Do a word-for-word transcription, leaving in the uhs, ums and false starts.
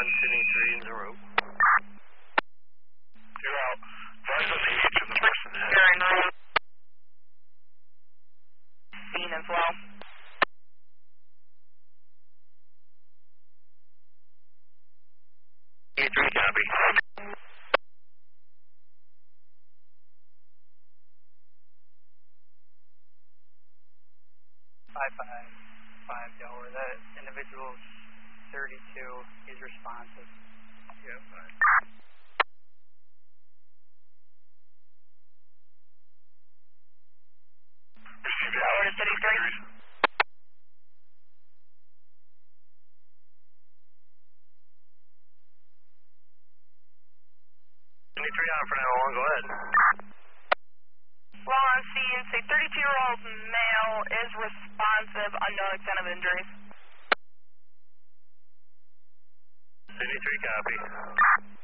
one, Sydney three in the rope. You're out. Advise on the age of the person ahead. You're en route. Seen as well. Sydney three, copy. five five five Delaware, that individual thirty-two is responsive. Yeah, fine. Delaware to City three. Sydney three on for now on, go ahead. Well, on scene, say thirty-two-year-old male is responsive, unknown extent of injuries. Sydney three, copy.